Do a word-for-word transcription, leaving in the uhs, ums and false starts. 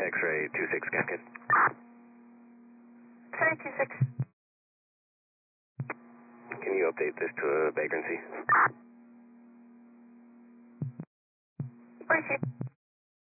X-ray two six Gasket. X-ray two six. Can you update this to a vagrancy? Appreciate it.